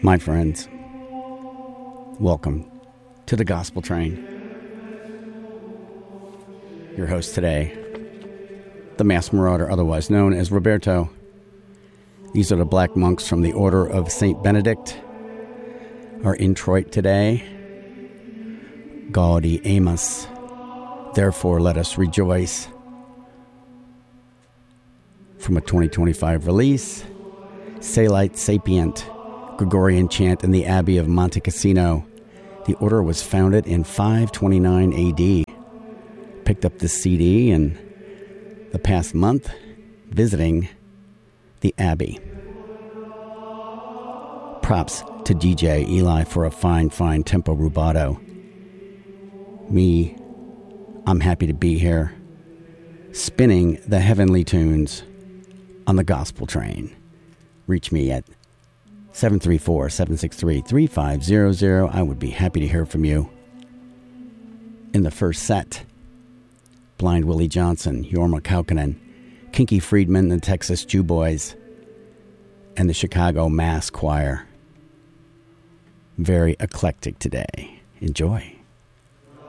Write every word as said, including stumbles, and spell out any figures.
My friends, welcome to the Gospel Train. Your host today, the Mass Marauder, otherwise known as Roberto. These are the black monks from the Order of Saint Benedict, are in Detroit today. Gaudi Amos, therefore let us rejoice. From a twenty twenty-five release, Salite Sapient, Gregorian chant in the Abbey of Monte Cassino. The order was founded in five twenty-nine A D. Picked up this C D in the past month visiting the Abbey. Props to D J Eli for a fine, fine tempo rubato. Me, I'm happy to be here, spinning the heavenly tunes on the Gospel Train. Reach me at seven three four, seven six three, three five zero zero. I would be happy to hear from you. In the first set, Blind Willie Johnson, Jorma Kaukonen, Kinky Friedman, the Texas Jew Boys, and the Chicago Mass Choir. Very eclectic today. Enjoy.